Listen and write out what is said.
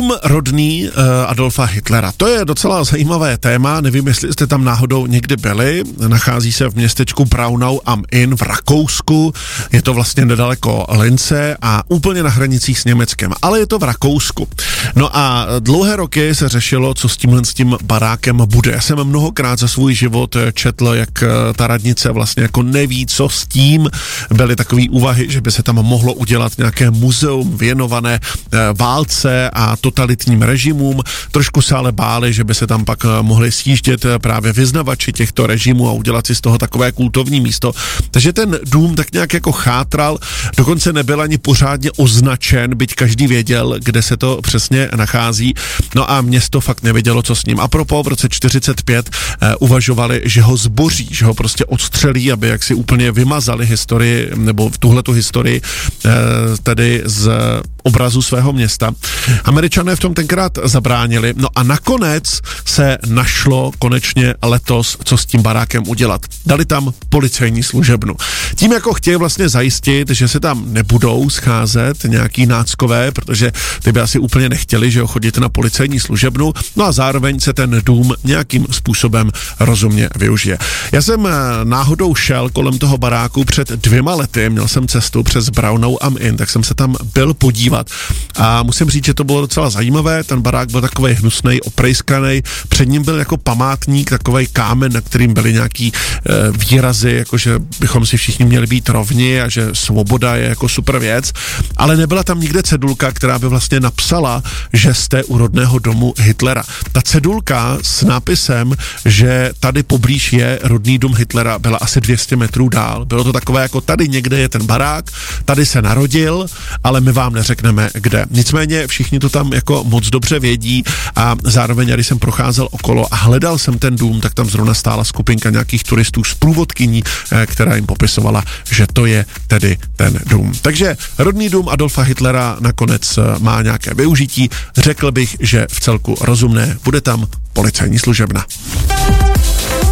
Dům rodný Adolfa Hitlera. To je docela zajímavé téma, nevím, jestli jste tam náhodou někdy byli. Nachází se v městečku Braunau am Inn v Rakousku. Je to vlastně nedaleko Lince a úplně na hranicích s Německem, ale je to v Rakousku. No a dlouhé roky se řešilo, co s tím barákem bude. Já jsem mnohokrát za svůj život četl, jak ta radnice vlastně jako neví, co s tím. Byly takové úvahy, že by se tam mohlo udělat nějaké muzeum věnované válce a totalitním režimům. Trošku se ale báli, že by se tam pak mohli sjíždět právě vyznavači těchto režimů a udělat si z toho takové kultovní místo. Takže ten dům tak nějak jako chátral, dokonce nebyl ani pořádně označen, byť každý věděl, kde se to přesně nachází. No a město fakt nevědělo, co s ním. A propos v roce 1945 uvažovali, že ho zboří, že ho prostě odstřelí, aby jaksi úplně vymazali historii, nebo tuhletu historii tedy z obrazu svého města. Američané v tom tenkrát zabránili, no a nakonec se našlo konečně letos, co s tím barákem udělat. Dali tam policejní služebnu. Tím jako chtějí vlastně zajistit, že se tam nebudou scházet nějaký náckové, protože ty by asi úplně nechtěli, že ho chodit na policejní služebnu, no a zároveň se ten dům nějakým způsobem rozumně využije. Já jsem náhodou šel kolem toho baráku před 2 lety, měl jsem cestu přes Braunau am Inn, tak jsem se tam byl podívat a musím říct, že to bylo docela zajímavé, ten barák byl takovej hnusnej, oprejskanej, před ním byl jako památník, takovej kámen, na kterým byly nějaký výrazy, jako že bychom si všichni měli být rovni a že svoboda je jako super věc, ale nebyla tam nikde cedulka, která by vlastně napsala, že jste u rodného domu Hitlera. Ta cedulka s nápisem, že tady poblíž je rodný dům Hitlera, byla asi 200 metrů dál. Bylo to takové jako tady někde je ten barák, tady se narodil, ale my vám neřekneme kde. Nicméně všichni to tam jako moc dobře vědí a zároveň, když jsem procházel okolo a hledal jsem ten dům, tak tam zrovna stála skupinka nějakých turistů s průvodkyní, která jim popisovala, že to je tedy ten dům. Takže rodný dům Adolfa Hitlera nakonec má nějaké využití. Řekl bych, že v celku rozumné. Bude tam policejní služebna.